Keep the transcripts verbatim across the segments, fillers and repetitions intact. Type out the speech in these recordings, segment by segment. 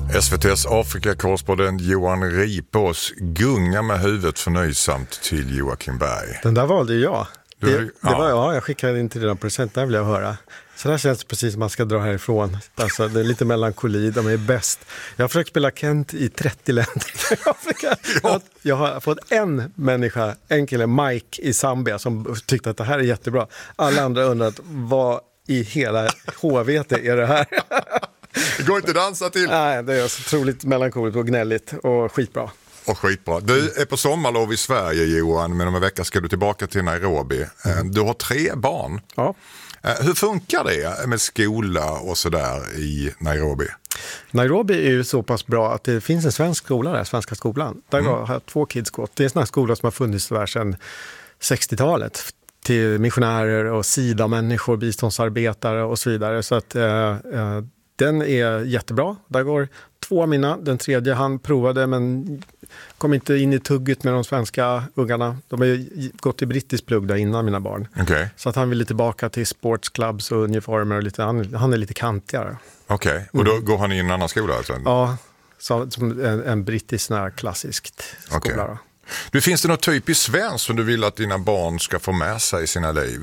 S V T:s Afrika-korrespondent Johan Ripås gungar med huvudet förnöjsamt till Joakim Berg. Den där valde jag. Det, det ja. var jag, jag skickade in till den present, där vill jag höra. Så där känns det precis som man ska dra härifrån. Alltså, det är lite melankoli, de är bäst. Jag har försökt spela Kent i trettio länder i Afrika. Jag, jag har fått en människa, en kille, Mike i Zambia, som tyckte att det här är jättebra. Alla andra undrat, vad i hela H V T är det här? Det går inte att dansa till. Nej, det är så otroligt melankoligt och gnälligt och skitbra. Och skitbra. Du är på sommarlov i Sverige, Johan, men om en vecka ska du tillbaka till Nairobi. Du har tre barn. Ja. Hur funkar det med skola och sådär i Nairobi? Nairobi är ju så pass bra att det finns en svensk skola där, Svenska skolan. Där mm. har två kids gått. Det är en sån här skola som har funnits där sedan sextiotalet. Till missionärer och SIDA-människor, biståndsarbetare och så vidare. Så att eh, eh, den är jättebra. Där går två av mina. Den tredje han provade men kom inte in i tugget med de svenska ungarna. De har ju gått i brittisk plugg där innan, mina barn. Okay. Så att han vill tillbaka till sportsclubs och uniformer och lite, han, han är lite kantigare. Okej, okay. Och då mm. går han i en annan skola alltså? Ja, så, som en, en brittisk nära klassiskt skola. Okay. Då. Du, finns det något typiskt svenskt som du vill att dina barn ska få med sig i sina liv?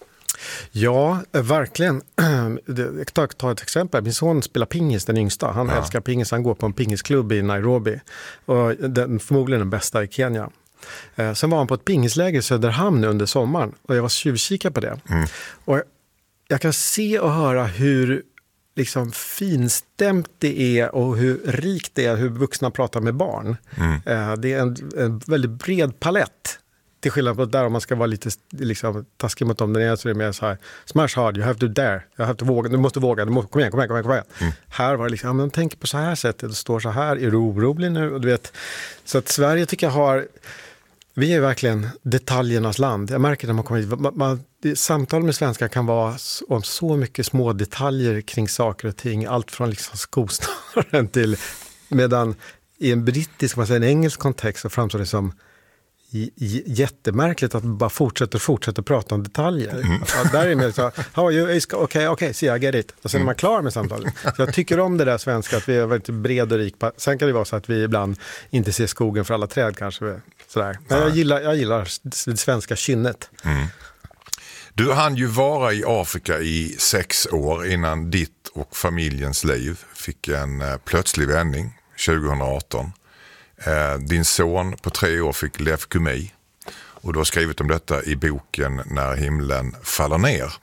Ja, verkligen. Jag tar, tar ett exempel. Min son spelar pingis, den yngsta. Han ja. älskar pingis. Han går på en pingisklubb i Nairobi. Och den, förmodligen den bästa i Kenya. Eh, sen var han på ett pingisläger i Söderhamn under sommaren. Och jag var tjuvkikad på det. Mm. Och jag, jag kan se och höra hur liksom finstämt det är och hur rikt det är hur vuxna pratar med barn. Mm. Eh, det är en, en väldigt bred palett. Till skillnad på där om man ska vara lite liksom, taskig mot dem. Den är så är det mer så här, smash hard, you have to dare. You have to våga, du måste våga, du måste, kom igen, kom igen, kom igen. Kom igen. Mm. Här var det liksom, ja, men tänk på så här sättet, det står så här, är du orolig nu? Och du vet, så att Sverige tycker jag har, vi är verkligen detaljernas land. Jag märker när man kommer hit, man, man, det, samtal med svenskar kan vara om så mycket små detaljer kring saker och ting. Allt från liksom skosnören till, medan i en brittisk, man säger en engelsk kontext så framstår det som jättemärkligt att bara fortsätter fortsätter prata om detaljer. Mm. Ja, där är det så, how are you? Okej, okej, see, I get it. Och sen är man klar med samtalet. Så jag tycker om det där svenska, att vi är väldigt bred och rik. Sen kan det vara så att vi ibland inte ser skogen för alla träd kanske. Sådär. Men jag gillar, jag gillar det svenska kynnet. Mm. Du hann ju vara i Afrika i sex år innan ditt och familjens liv fick en plötslig vändning tjugohundraarton. Din son på tre år fick leukemi och du har skrivit om detta i boken När himlen faller ner.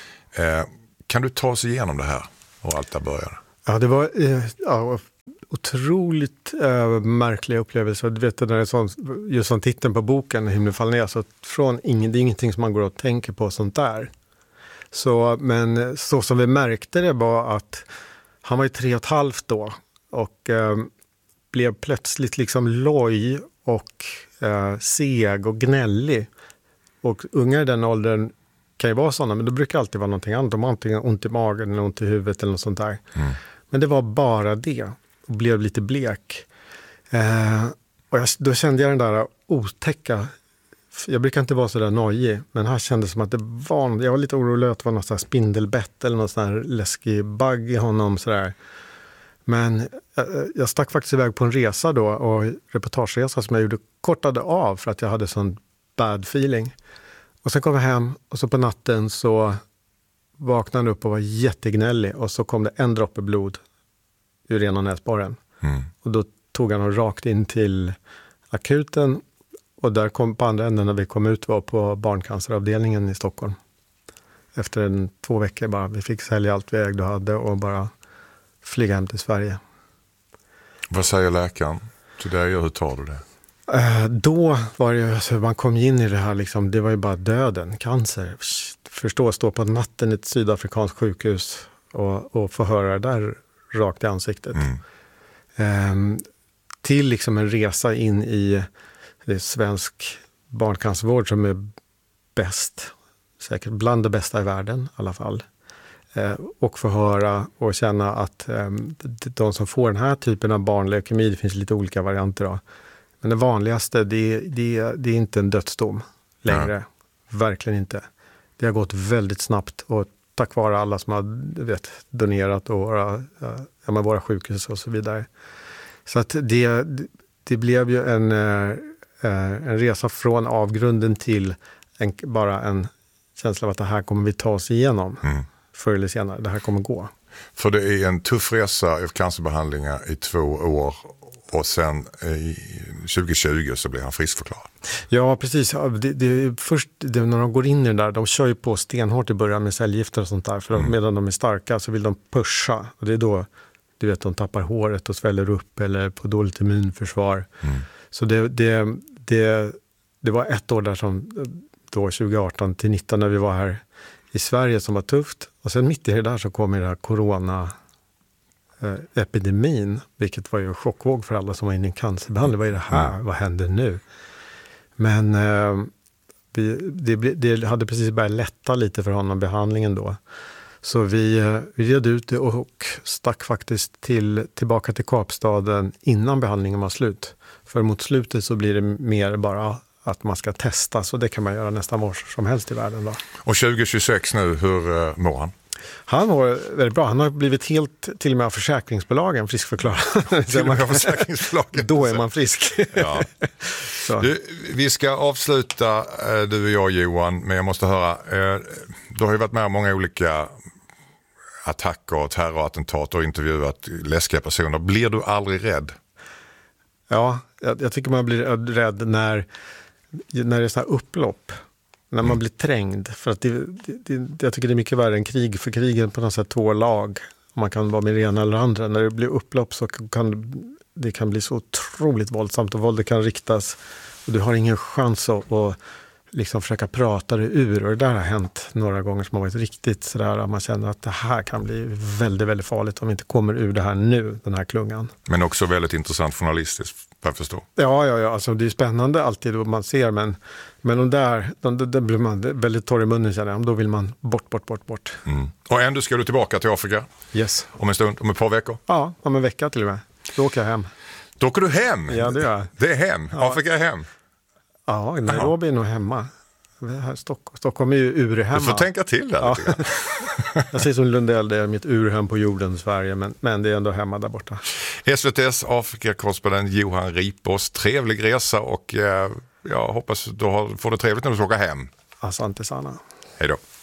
Kan du ta oss igenom det här och allt där började? Ja, det var ja, otroligt äh, märkliga upplevelser. Du vet, när det är sån, just som titeln på boken När himlen faller ner, så från ingen, det är ingenting som man går och tänker på sånt där. Så, men så som vi märkte det var att han var ju tre och ett halvt då och äh, blev plötsligt liksom loj och eh, seg och gnällig. Och unga i den åldern kan ju vara sådana, men det brukar alltid vara någonting annat. De har antingen ont i magen eller ont i huvudet eller något sånt där. Mm. Men det var bara det. Och blev lite blek. Eh, och jag, då kände jag den där otäcka, jag brukar inte vara så där nojig, men här kändes det som att det var, jag var lite orolig att det var något sån här spindelbett eller någon sån här läskig bugg i honom sådär. Men jag stack faktiskt iväg på en resa då, och reportageresa som jag gjorde kortade av för att jag hade sån bad feeling. Och sen kom jag hem och så på natten så vaknade han upp och var jättegnällig och så kom det en droppe blod ur ena näsborren. Mm. Och då tog han och rakt in till akuten och där kom på andra änden när vi kom ut var på barncanceravdelningen i Stockholm. Efter en, två veckor bara, vi fick sälja allt vi ägde och hade och bara flyga hem till Sverige. Vad säger läkaren till dig och hur tar du det? Eh, då var det ju, alltså, man kom in i det här liksom, det var ju bara döden, cancer. Förstå, stå på natten i ett sydafrikanskt sjukhus och, och få höra det där rakt i ansiktet. Mm. Eh, till liksom en resa in i det svensk barncancervård som är bäst, säkert bland det bästa i världen i alla fall. Och få höra och känna att um, de som får den här typen av barnleukemi, det finns lite olika varianter då. Men det vanligaste, det, det, det är inte en dödsdom längre. Ja. Verkligen inte. Det har gått väldigt snabbt och tack vare alla som har vet, donerat och våra, ja, med våra sjukhus och så vidare. Så att det, det blev ju en, en resa från avgrunden till en, bara en känsla av att det här kommer vi ta oss igenom mm. förr eller senare. Det här kommer gå. För det är en tuff resa av cancerbehandlingar i två år och sen i tjugo tjugo så blir han friskförklarad. Ja, precis. Det, det, först det, när de går in i det där, de kör ju på stenhårt i början med cellgifter och sånt där. För mm. medan de är starka så vill de pusha. Och det är då, du vet, de tappar håret och sväller upp eller på dåligt immunförsvar. Mm. Så det, det, det, det var ett år där som då tjugo arton till nitton när vi var här i Sverige som var tufft. Och sen mitt i det där så kom det här corona epidemin, vilket var ju en chockvåg för alla som var inne i cancerbehandling. Vad är det här? Mm. Vad händer nu? Men eh, vi, det, det hade precis börjat lätta lite för honom behandlingen då. Så vi, eh, vi red ut det och stack faktiskt till, tillbaka till Kapstaden innan behandlingen var slut. För mot slutet så blir det mer bara att man ska testa, så det kan man göra nästan var som helst i världen då. Och tjugo tjugosex nu, hur uh, mår han? Han mår väldigt bra. Han har blivit helt, till och med av försäkringsbolagen, friskförklarad. Till och med av försäkringsbolagen. Då är man frisk. Ja. Du, vi ska avsluta, du och jag Johan, men jag måste höra, du har ju varit med om många olika attacker och terrorattentat och intervjuat läskiga personer. Blir du aldrig rädd? Ja, jag, jag tycker man blir rädd när, när det är så här upplopp. När man mm. blir trängd. För att det, det, det, jag tycker det är mycket värre än krig. För krigen på något sätt två lag. Man kan vara med det ena eller andra. När det blir upplopp så kan det kan bli så otroligt våldsamt. Och våldet kan riktas. Och du har ingen chans att, att liksom försöka prata dig ur. Och det där har hänt några gånger som har varit riktigt sådär. Att man känner att det här kan bli väldigt, väldigt farligt om vi inte kommer ur det här nu, den här klungan. Men också väldigt intressant journalistiskt, jag förstår. Ja, ja, ja. Alltså, det är spännande alltid vad man ser. Men, men de där, de, de, de blir man väldigt torr i munnen känner jag. Då vill man bort, bort, bort, bort. Mm. Och ändå ska du tillbaka till Afrika? Yes. Om en stund, om ett par veckor? Ja, om en vecka till och med. Då åker jag hem. Då åker du hem? Ja, det gör jag. Det är hem? Ja. Afrika är hem? Ja, Nairobi är nog hemma. Här Stockholm. Stockholm är ju urhemma. Du får tänka till där ja. lite grann. Jag säger som Lundell, det är mitt urhem på jorden, Sverige, men, men det är ändå hemma där borta. S V T:s Afrika-korrespondent Johan Ripås, trevlig resa och eh, jag hoppas du har, får det trevligt när du ska åka hem. Asante sana. Hej då.